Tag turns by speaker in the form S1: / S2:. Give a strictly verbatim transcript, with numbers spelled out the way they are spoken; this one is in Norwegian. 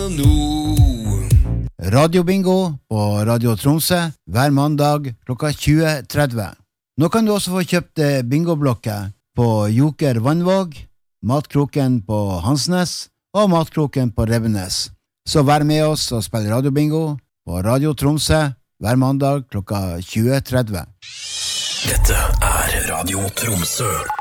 S1: Radio Bingo på Radio Tromsø hver mandag klokka tjue tretti. Nå kan du også få kjøpt bingoblokker på Joker Vannvåg, Matkroken på Hansnes og Matkroken på Revenes. Så vær med oss og spill Radio Bingo på Radio Tromsø hver mandag klokka tjue tretti.
S2: Dette er Radio Tromsø.